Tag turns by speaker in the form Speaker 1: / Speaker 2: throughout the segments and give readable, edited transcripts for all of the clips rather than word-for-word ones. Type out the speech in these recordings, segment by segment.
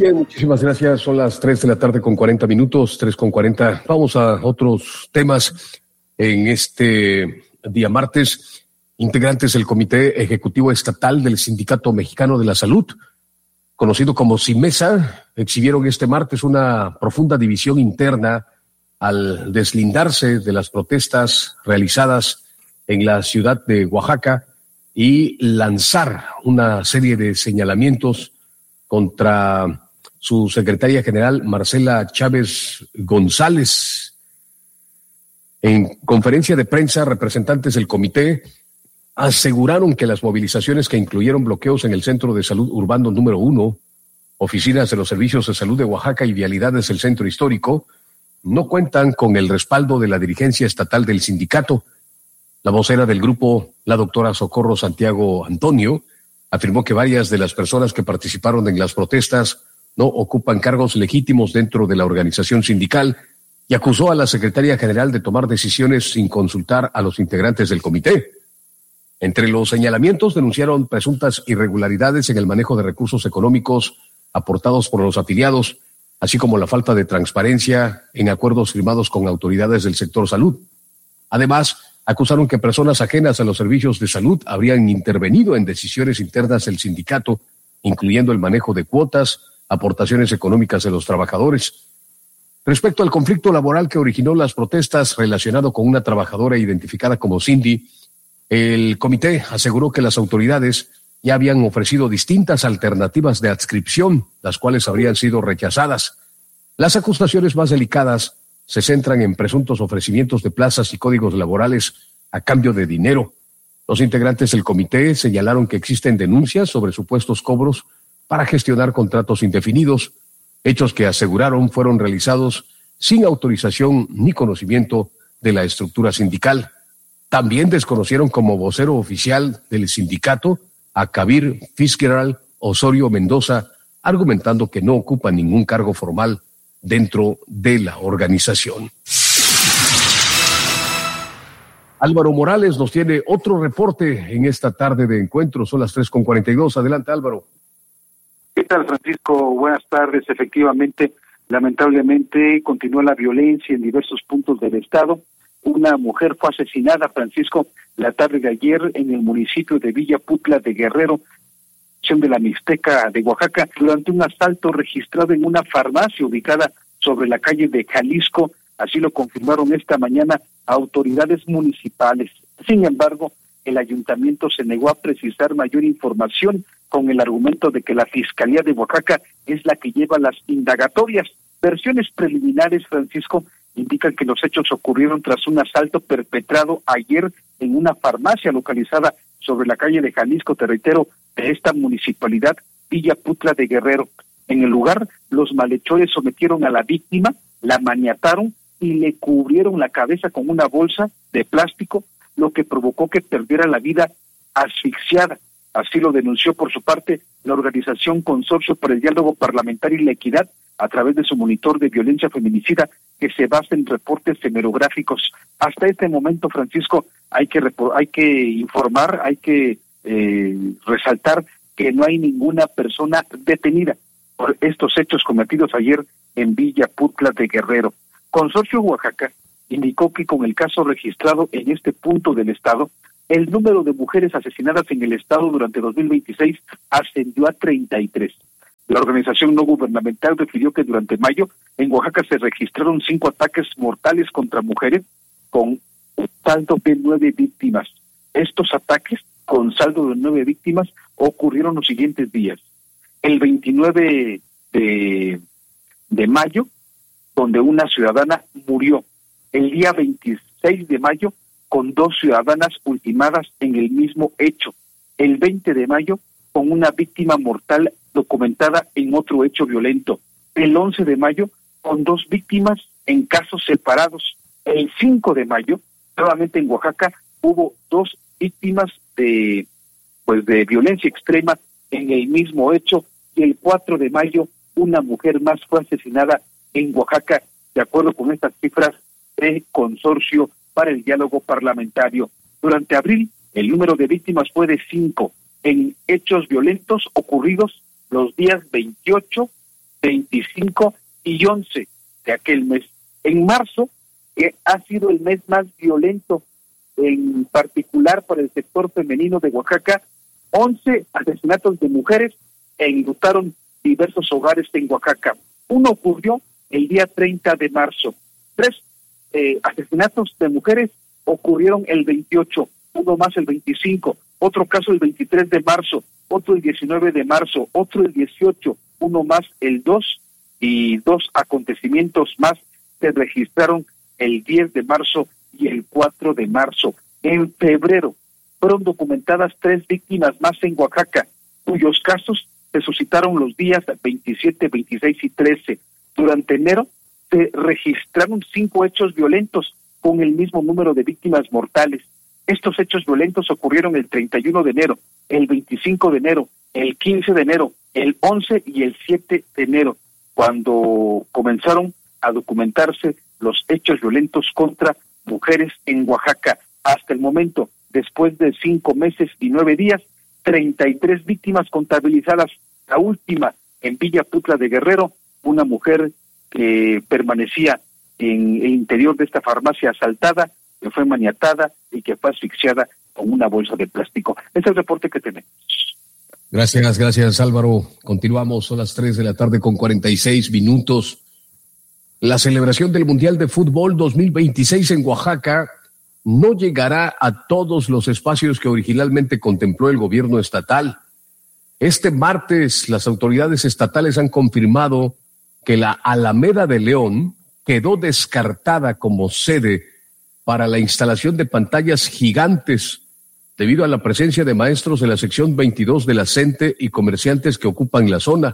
Speaker 1: Bien, muchísimas gracias. Son las 3 de la tarde con 40 minutos, 3:40. Vamos a otros temas en este día martes. Integrantes del Comité Ejecutivo Estatal del Sindicato Mexicano de la Salud, conocido como SIMESA, exhibieron este martes una profunda división interna al deslindarse de las protestas realizadas en la ciudad de Oaxaca y lanzar una serie de señalamientos contra su secretaria general, Marcela Chávez González. En conferencia de prensa, representantes del comité aseguraron que las movilizaciones, que incluyeron bloqueos en el Centro de Salud Urbano número 1, oficinas de los servicios de salud de Oaxaca y vialidades del centro histórico, no cuentan con el respaldo de la dirigencia estatal del sindicato. La vocera del grupo, la doctora Socorro Santiago Antonio, afirmó que varias de las personas que participaron en las protestas no ocupan cargos legítimos dentro de la organización sindical y acusó a la secretaria general de tomar decisiones sin consultar a los integrantes del comité. Entre los señalamientos denunciaron presuntas irregularidades en el manejo de recursos económicos aportados por los afiliados, así como la falta de transparencia en acuerdos firmados con autoridades del sector salud. Además, acusaron que personas ajenas a los servicios de salud habrían intervenido en decisiones internas del sindicato, incluyendo el manejo de cuotas, aportaciones económicas de los trabajadores. Respecto al conflicto laboral que originó las protestas relacionado con una trabajadora identificada como Cindy, el comité aseguró que las autoridades ya habían ofrecido distintas alternativas de adscripción, las cuales habrían sido rechazadas. Las acusaciones más delicadas se centran en presuntos ofrecimientos de plazas y códigos laborales a cambio de dinero. Los integrantes del comité señalaron que existen denuncias sobre supuestos cobros para gestionar contratos indefinidos, hechos que aseguraron fueron realizados sin autorización ni conocimiento de la estructura sindical. También desconocieron como vocero oficial del sindicato a Kabir Fitzgerald Osorio Mendoza, argumentando que no ocupa ningún cargo formal dentro de la organización. Álvaro Morales nos tiene otro reporte en esta tarde de encuentro. Son las 3:42. Adelante, Álvaro.
Speaker 2: ¿Qué tal, Francisco? Buenas tardes. Efectivamente, lamentablemente continúa la violencia en diversos puntos del estado. Una mujer fue asesinada, Francisco, la tarde de ayer en el municipio de Villaputla de Guerrero, de la Mixteca de Oaxaca, durante un asalto registrado en una farmacia ubicada sobre la calle de Jalisco. Así lo confirmaron esta mañana autoridades municipales. Sin embargo, el ayuntamiento se negó a precisar mayor información con el argumento de que la Fiscalía de Oaxaca es la que lleva las indagatorias. Versiones preliminares, Francisco, indican que los hechos ocurrieron tras un asalto perpetrado ayer en una farmacia localizada sobre la calle de Jalisco, te reitero, de esta municipalidad, Villaputla de Guerrero. En el lugar, los malhechores sometieron a la víctima, la maniataron y le cubrieron la cabeza con una bolsa de plástico, lo que provocó que perdiera la vida asfixiada. Así lo denunció por su parte la organización Consorcio por el Diálogo Parlamentario y la Equidad a través de su monitor de violencia feminicida que se basa en reportes hemerográficos. Hasta este momento, Francisco, hay que informar, hay que resaltar que no hay ninguna persona detenida por estos hechos cometidos ayer en Villaputla de Guerrero. Consorcio Oaxaca indicó que con el caso registrado en este punto del estado, el número de mujeres asesinadas en el estado durante 2026 ascendió a 33. La organización no gubernamental refirió que durante mayo en Oaxaca se registraron 5 ataques mortales contra mujeres con un saldo de 9 víctimas. Estos ataques con saldo de 9 víctimas ocurrieron los siguientes días. El 29 de mayo, donde una ciudadana murió. El día 26 de mayo, con 2 ciudadanas ultimadas en el mismo hecho. El 20 de mayo, con una víctima mortal documentada en otro hecho violento. El 11 de mayo, con 2 víctimas en casos separados. El 5 de mayo, nuevamente en Oaxaca, hubo 2 víctimas de violencia extrema en el mismo hecho. Y el 4 de mayo, una mujer más fue asesinada en Oaxaca, de acuerdo con estas cifras de Consorcio para el Diálogo Parlamentario. Durante abril, el número de víctimas fue de 5 en hechos violentos ocurridos los días 28, 25 y 11 de aquel mes. En marzo, que ha sido el mes más violento, en particular para el sector femenino de Oaxaca, 11 asesinatos de mujeres enlutaron diversos hogares en Oaxaca. Uno ocurrió el día 30 de marzo. 3 asesinatos de mujeres ocurrieron el 28, uno más el 25, otro caso el 23 de marzo, otro el 19 de marzo, otro el 18, uno más el 2, y 2 acontecimientos más se registraron el 10 de marzo y el 4 de marzo. En febrero fueron documentadas 3 víctimas más en Oaxaca, cuyos casos se suscitaron los días 27, 26 y 13. Durante enero se registraron 5 hechos violentos con el mismo número de víctimas mortales. Estos hechos violentos ocurrieron el 31 de enero, el 25 de enero, el 15 de enero, el 11 y el 7 de enero, cuando comenzaron a documentarse los hechos violentos contra mujeres en Oaxaca. Hasta el momento, después de 5 meses y 9 días, 33 víctimas contabilizadas. La última en Villa Putla de Guerrero, una mujer que permanecía en el interior de esta farmacia asaltada, que fue maniatada y que fue asfixiada con una bolsa de plástico. Ese es el reporte que tenemos.
Speaker 1: Gracias Álvaro. Continuamos, son las 3 de la tarde con 46 minutos. La celebración del Mundial de Fútbol 2026 en Oaxaca no llegará a todos los espacios que originalmente contempló el gobierno estatal. Este martes, las autoridades estatales han confirmado que la Alameda de León quedó descartada como sede para la instalación de pantallas gigantes debido a la presencia de maestros de la sección 22 de la CENTE y comerciantes que ocupan la zona.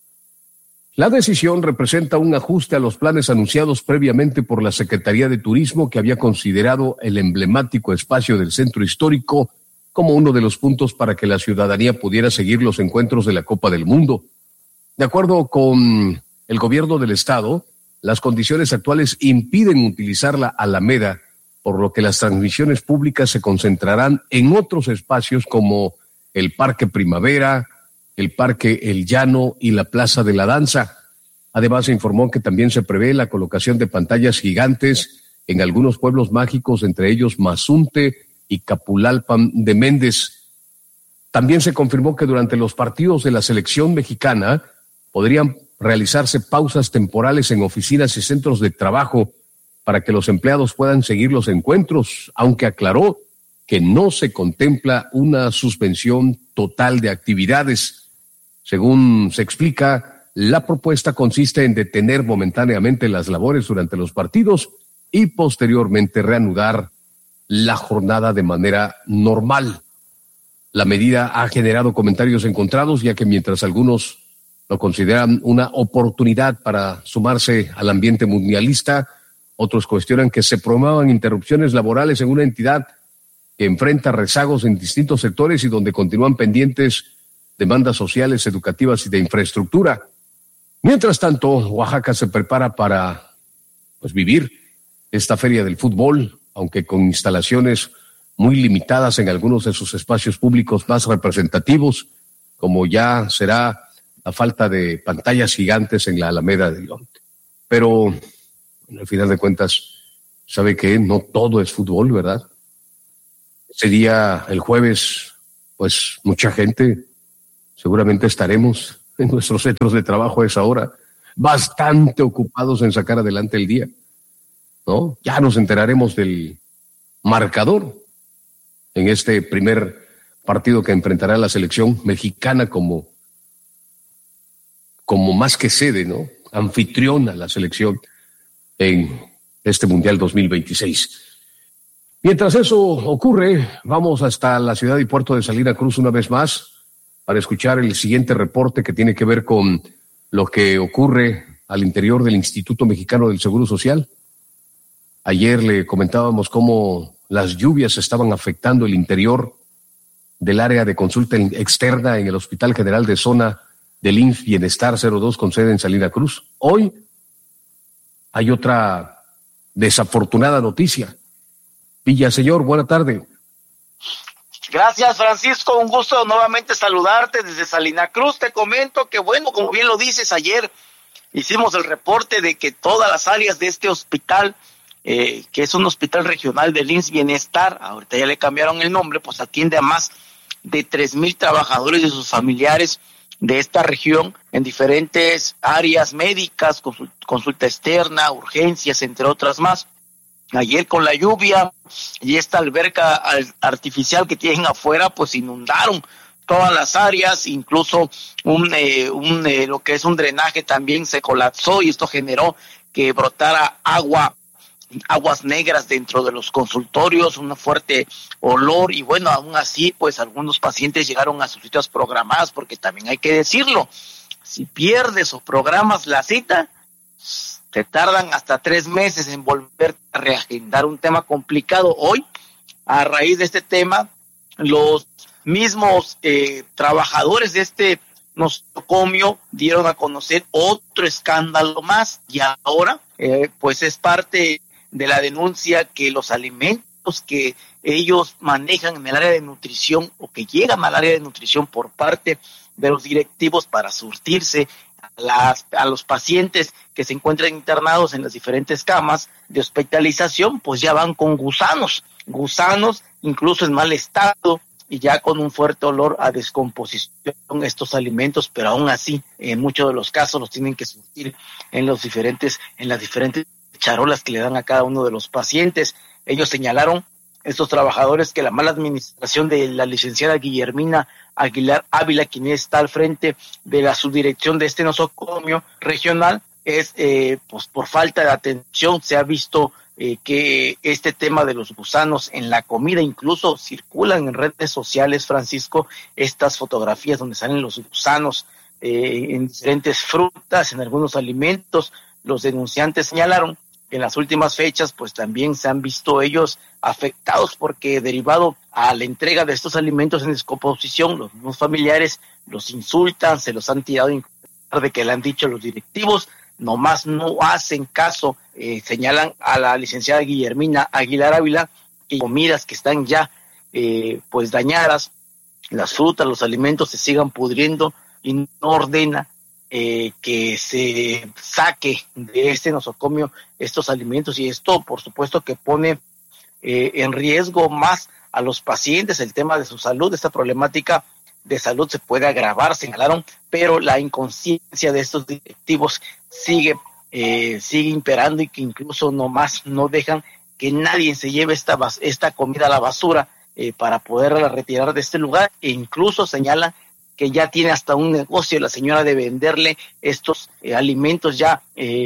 Speaker 1: La decisión representa un ajuste a los planes anunciados previamente por la Secretaría de Turismo, que había considerado el emblemático espacio del centro histórico como uno de los puntos para que la ciudadanía pudiera seguir los encuentros de la Copa del Mundo. De acuerdo con el gobierno del estado, las condiciones actuales impiden utilizar la Alameda, por lo que las transmisiones públicas se concentrarán en otros espacios como el Parque Primavera, el Parque El Llano y la Plaza de la Danza. Además, se informó que también se prevé la colocación de pantallas gigantes en algunos pueblos mágicos, entre ellos Mazunte y Capulalpan de Méndez. También se confirmó que durante los partidos de la selección mexicana podrían realizarse pausas temporales en oficinas y centros de trabajo para que los empleados puedan seguir los encuentros, aunque aclaró que no se contempla una suspensión total de actividades. Según se explica, la propuesta consiste en detener momentáneamente las labores durante los partidos y posteriormente reanudar la jornada de manera normal. La medida ha generado comentarios encontrados, ya que mientras algunos lo consideran una oportunidad para sumarse al ambiente mundialista, otros cuestionan que se promuevan interrupciones laborales en una entidad que enfrenta rezagos en distintos sectores y donde continúan pendientes demandas sociales, educativas y de infraestructura. Mientras tanto, Oaxaca se prepara para vivir esta feria del fútbol, aunque con instalaciones muy limitadas en algunos de sus espacios públicos más representativos, como ya será la falta de pantallas gigantes en la Alameda de León. Pero al final de cuentas, sabe que no todo es fútbol, ¿verdad? Ese día, el jueves, mucha gente, seguramente estaremos en nuestros centros de trabajo a esa hora, bastante ocupados en sacar adelante el día, ¿no? Ya nos enteraremos del marcador en este primer partido que enfrentará la selección mexicana como más que sede, ¿no? Anfitriona la selección en este Mundial 2026. Mientras eso ocurre, vamos hasta la ciudad y puerto de Salina Cruz una vez más para escuchar el siguiente reporte que tiene que ver con lo que ocurre al interior del Instituto Mexicano del Seguro Social. Ayer le comentábamos cómo las lluvias estaban afectando el interior del área de consulta externa en el Hospital General de Zona del IMSS Bienestar 02 con sede en Salina Cruz. Hoy hay otra desafortunada noticia. Villaseñor, buena tarde.
Speaker 3: Gracias, Francisco, un gusto nuevamente saludarte desde Salina Cruz. Te comento que, bueno, como bien lo dices, ayer hicimos el reporte de que todas las áreas de este hospital, que es un hospital regional del IMSS Bienestar, ahorita ya le cambiaron el nombre, pues atiende a más de 3,000 trabajadores y sus familiares de esta región en diferentes áreas médicas, consulta externa, urgencias, entre otras más. Ayer con la lluvia y esta alberca artificial que tienen afuera, pues inundaron todas las áreas, incluso lo que es un drenaje también se colapsó y esto generó que brotara aguas negras dentro de los consultorios, un fuerte olor y bueno, aún así pues algunos pacientes llegaron a sus citas programadas, porque también hay que decirlo, si pierdes o programas la cita, te tardan hasta 3 meses en volver a reagendar, un tema complicado. Hoy, a raíz de este tema, los mismos trabajadores de este nosocomio dieron a conocer otro escándalo más y ahora pues es parte de la denuncia que los alimentos que ellos manejan en el área de nutrición o que llegan al área de nutrición por parte de los directivos para surtirse a los pacientes que se encuentran internados en las diferentes camas de hospitalización, pues ya van con gusanos incluso en mal estado y ya con un fuerte olor a descomposición estos alimentos, pero aún así en muchos de los casos los tienen que surtir en las diferentes charolas que le dan a cada uno de los pacientes. Ellos señalaron, estos trabajadores, que la mala administración de la licenciada Guillermina Aguilar Ávila, quien está al frente de la subdirección de este nosocomio regional, es pues por falta de atención. Se ha visto que este tema de los gusanos en la comida, incluso circulan en redes sociales, Francisco, estas fotografías donde salen los gusanos en diferentes frutas, en algunos alimentos. Los denunciantes señalaron que en las últimas fechas pues también se han visto ellos afectados porque derivado a la entrega de estos alimentos en descomposición, los mismos familiares los insultan, se los han tirado de que le han dicho los directivos, nomás no hacen caso. Señalan a la licenciada Guillermina Aguilar Ávila que comidas que están ya pues dañadas, las frutas, los alimentos se sigan pudriendo y no ordena que se saque de este nosocomio estos alimentos, y esto por supuesto que pone en riesgo más a los pacientes, el tema de su salud. Esta problemática de salud se puede agravar, señalaron, pero la inconsciencia de estos directivos sigue imperando y que incluso no dejan que nadie se lleve esta comida a la basura para poderla retirar de este lugar, e incluso señalan que ya tiene hasta un negocio la señora de venderle estos alimentos ya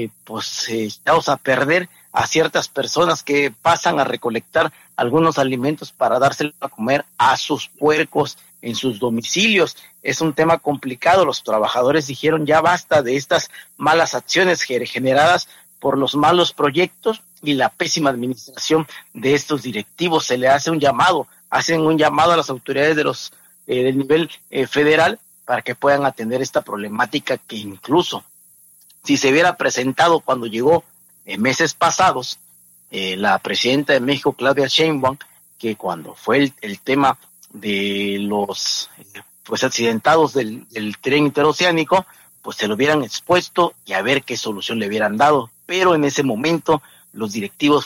Speaker 3: echados a perder a ciertas personas que pasan a recolectar algunos alimentos para dárselo a comer a sus puercos en sus domicilios. Es un tema complicado. Los trabajadores dijeron ya basta de estas malas acciones generadas por los malos proyectos y la pésima administración de estos directivos. Se le hace hacen un llamado a las autoridades del nivel federal para que puedan atender esta problemática que incluso si se hubiera presentado cuando llegó en meses pasados la presidenta de México, Claudia Sheinbaum, que cuando fue el tema de los accidentados del tren interoceánico, pues se lo hubieran expuesto y a ver qué solución le hubieran dado, pero en ese momento los directivos